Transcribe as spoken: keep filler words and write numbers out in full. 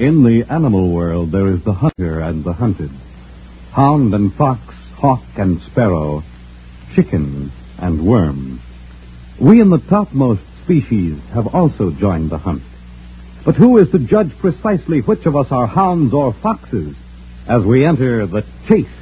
In the animal world, there is the hunter and the hunted, hound and fox, hawk and sparrow, chicken and worm. We in the topmost species have also joined the hunt. But who is to judge precisely which of us are hounds or foxes as we enter the chase?